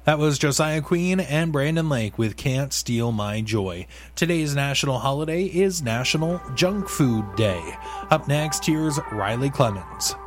That was Josiah Queen and Brandon Lake with Can't Steal My Joy. Today's national holiday is National Junk Food Day. Up next, here's Riley Clemens.